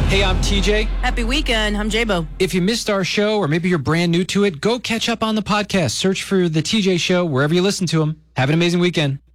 Hey, I'm TJ. Happy weekend. I'm J-Bo. If you missed our show or maybe you're brand new to it, go catch up on the podcast. Search for The TJ Show wherever you listen to them. Have an amazing weekend.